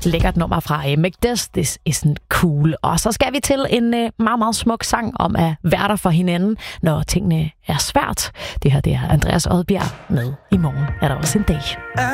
Lækkert nummer fra Macdes, This Isn't Cool. Og så skal vi til en meget, meget smuk sang om at være der for hinanden, når tingene er svært. Det her, det er Andreas Odbjerg med I morgen er der også en dag.